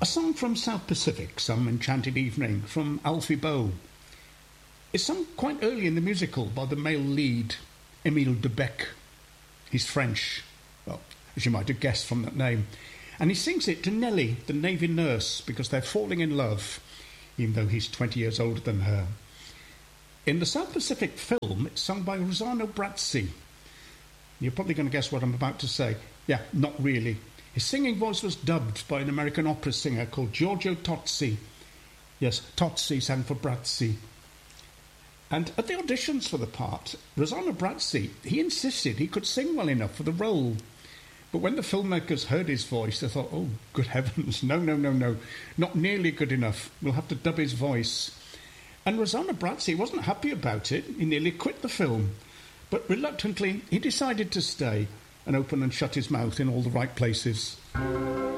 A song from South Pacific, Some Enchanted Evening, from Alfie Boe. It's sung quite early in the musical by the male lead, Émile Debec. He's French, well, as you might have guessed from that name. And he sings it to Nellie, the Navy nurse, because they're falling in love, even though he's 20 years older than her. In the South Pacific film, it's sung by Rossano Brazzi. You're probably going to guess what I'm about to say. Yeah, not really. His singing voice was dubbed by an American opera singer called Giorgio Tozzi. Yes, Tozzi stand for Brazzi. And at the auditions for the part, Rossano Brazzi, he insisted he could sing well enough for the role. But when the filmmakers heard his voice, they thought, oh, good heavens, no, not nearly good enough. We'll have to dub his voice. And Rossano Brazzi wasn't happy about it. He nearly quit the film. But reluctantly, he decided to stay and open and shut his mouth in all the right places.